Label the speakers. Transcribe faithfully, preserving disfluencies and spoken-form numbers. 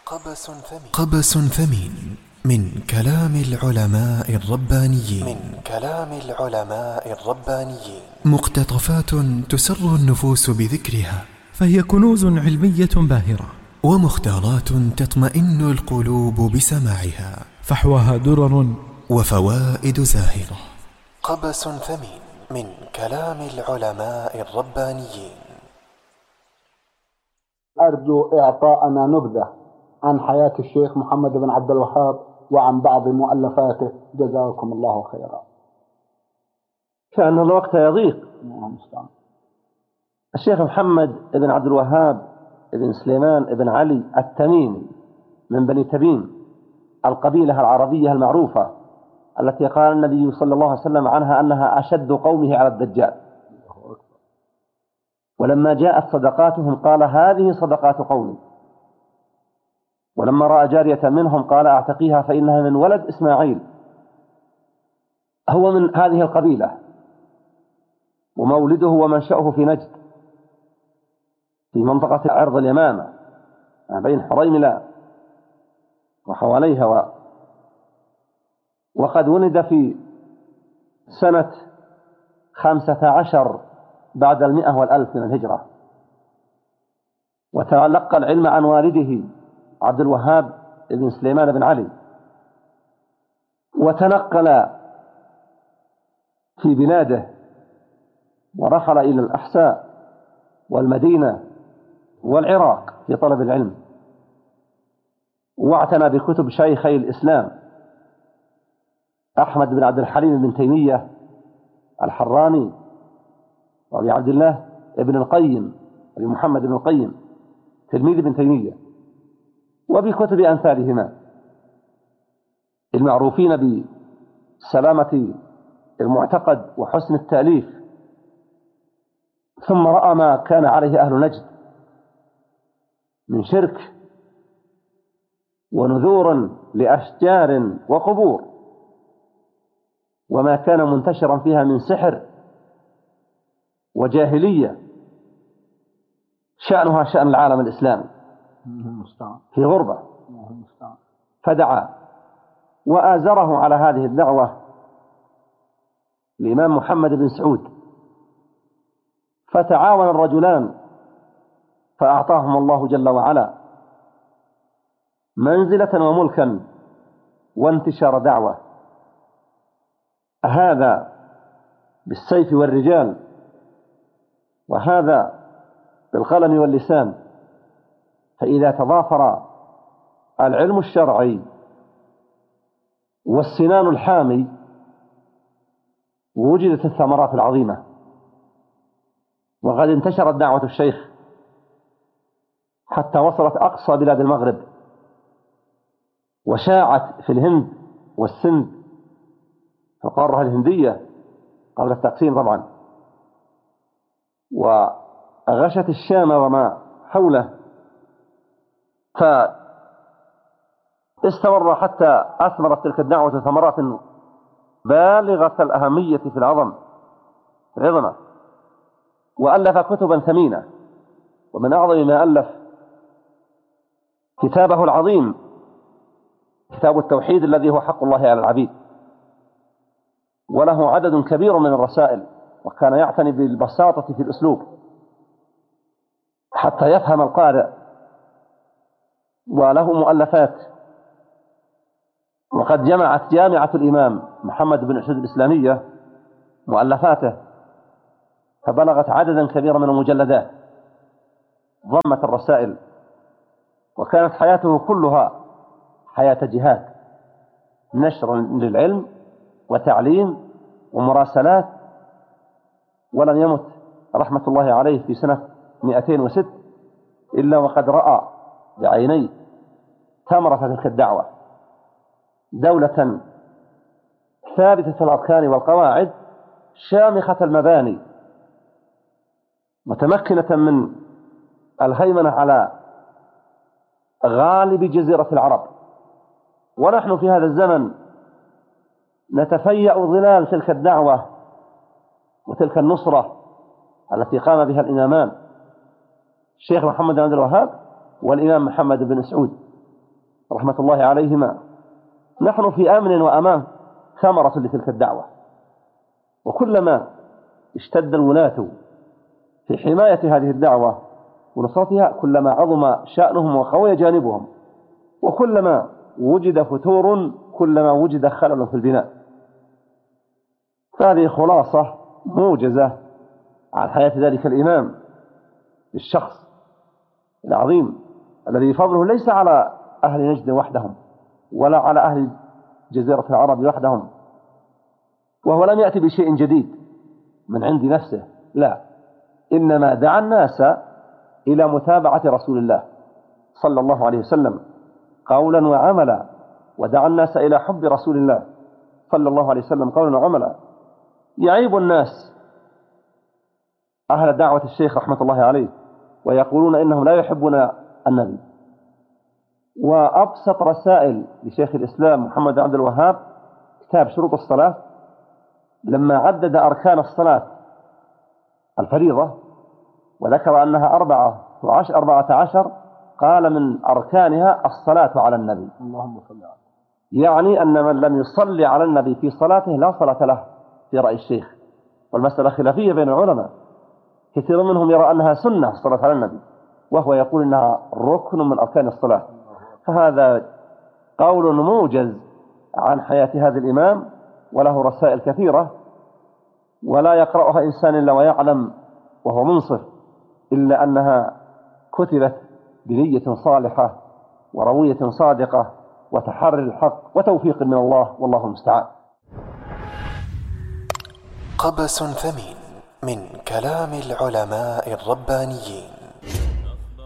Speaker 1: قبس ثمين, قبس ثمين من كلام العلماء الربانيين من كلام العلماء الربانيين مقتطفات تسر النفوس بذكرها،
Speaker 2: فهي كنوز علمية باهرة،
Speaker 1: ومختارات تطمئن القلوب بسماعها،
Speaker 2: فحواها درر
Speaker 1: وفوائد زاهرة. قبس ثمين من كلام العلماء الربانيين.
Speaker 3: أرجو إعطاءنا نبذة عن حياة الشيخ محمد بن عبد الوهاب وعن بعض مؤلفاته، جزاكم الله خيرا.
Speaker 4: كأن الوقت يضيق.
Speaker 3: نعم.
Speaker 4: الشيخ محمد بن عبد الوهاب بن سليمان بن علي التميمي من بني تميم، القبيلة العربية المعروفة التي قال النبي صلى الله عليه وسلم عنها أنها أشد قومه على الدجال. ولما جاءت صدقاتهم قال هذه صدقات قومي. ولما رأى جارية منهم قال أعتقيها فإنها من ولد إسماعيل. هو من هذه القبيلة، ومولده ومنشأه في نجد في منطقة عرض اليمامة بين حريملة وحواليها و... وقد ولد في سنة خمسة عشر بعد المئة والألف من الهجرة، وتلقى العلم عن والده عبد الوهاب بن سليمان بن علي، وتنقل في بلاده ورحل إلى الأحساء والمدينة والعراق في طلب العلم، واعتنى بكتب شيخي الإسلام أحمد بن عبد الحليم بن تيمية الحراني، وأبي عبد الله ابن القيم أبي محمد بن القيم تلميذ ابن تيمية، وبكتب أمثالهما المعروفين بسلامة المعتقد وحسن التأليف. ثم رأى ما كان عليه أهل نجد من شرك ونذور لأشجار وقبور، وما كان منتشرا فيها من سحر وجاهلية شأنها شأن العالم الإسلامي في غربة. فدعا وآزره على هذه الدعوة الإمام محمد بن سعود، فتعاون الرجلان فأعطاهم الله جل وعلا منزلة وملكا وانتشار دعوة، هذا بالسيف والرجال، وهذا بالقلم واللسان. فإذا تضافر العلم الشرعي والسنان الحامي وجدت الثمرات العظيمة. وقد انتشرت دعوة الشيخ حتى وصلت أقصى بلاد المغرب، وشاعت في الهند والسند في القارة الهندية قبل التقسيم طبعا، وغشت الشام وما حوله، فاستمر حتى أثمرت تلك الدعوة ثمرات بالغة الأهمية في العظم العظمة، وألف كتبا ثمينة. ومن أعظم ما ألف كتابه العظيم كتاب التوحيد الذي هو حق الله على العبيد، وله عدد كبير من الرسائل، وكان يعتني بالبساطة في الأسلوب حتى يفهم القارئ. وله مؤلفات، وقد جمعت جامعة الإمام محمد بن سعود الإسلامية مؤلفاته فبلغت عددا كبيرا من المجلدات ضمت الرسائل. وكانت حياته كلها حياة جهاد، نشر للعلم وتعليم ومراسلات. ولم يمت رحمة الله عليه في سنة مئتين وستة إلا وقد رأى بعينيه ثمرة تلك الدعوة، دولة ثابتة الأركان والقواعد، شامخة المباني، متمكنة من الهيمنة على غالب جزيرة العرب. ونحن في هذا الزمن نتفيأ ظلال تلك الدعوة وتلك النصرة التي قام بها الإمامان الشيخ محمد بن عبد الوهاب والإمام محمد بن سعود رحمة الله عليهما: نحن في أمن وأمان ثمرة لتلك الدعوة، وكلما اشتد الولاة في حماية هذه الدعوة ونصرتها كلما عظم شأنهم وقوي جانبهم، وكلما وجد فتور كلما وجد خلل في البناء. فهذه خلاصة موجزة عن حياة ذلك الإمام، الشخص العظيم الذي فضله ليس على أهل نجد وحدهم ولا على أهل جزيرة العرب وحدهم، وهو لم يأتي بشيء جديد من عند نفسه، لا، إنما دعا الناس إلى متابعة رسول الله صلى الله عليه وسلم قولا وعملا، ودعا الناس إلى حب رسول الله صلى الله عليه وسلم قولا وعملا. يعيب الناس أهل دعوة الشيخ رحمة الله عليه ويقولون إنهم لا يحبون النبي. وأبسط رسائل لشيخ الإسلام محمد بن عبد الوهاب كتاب شروط الصلاة، لما عدد أركان الصلاة الفريضة وذكر أنها أربعة وعشر أربعة عشر، قال من أركانها الصلاة على النبي،
Speaker 3: اللهم صل على،
Speaker 4: يعني أن من لم يصلي على النبي في صلاته لا صلاة له في رأي الشيخ، والمسألة خلافية بين العلماء، كثير منهم يرى أنها سنة الصلاة على النبي، وهو يقول إنها ركن من أركان الصلاة. فهذا قول موجز عن حياة هذا الإمام، وله رسائل كثيرة ولا يقرأها إنسان إلا ويعلم وهو منصف، إلا أنها كتبت بنية صالحة وروية صادقة وتحري الحق وتوفيق من الله، والله المستعان.
Speaker 1: قبس ثمين من كلام العلماء الربانيين.